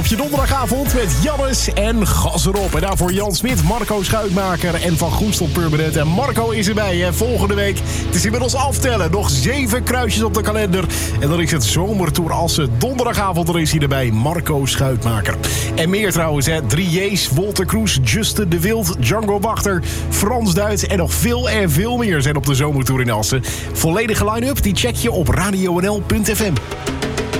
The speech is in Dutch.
op je donderdagavond met Jannes en gas erop. En daarvoor Jan Smit, Marco Schuitmaker en Van Goenstel Permanent. En Marco is erbij, hè, volgende week. Het is inmiddels aftellen. Nog 7 kruisjes op de kalender. En dan is het Zomertour Assen. Donderdagavond, er is hij erbij, Marco Schuitmaker. En meer trouwens, hè. 3J's, Wolter Kroes, Juste de Wild, Django Wachter, Frans Duits en nog veel en veel meer zijn op de Zomertour in Assen. Volledige line-up, die check je op radionl.fm.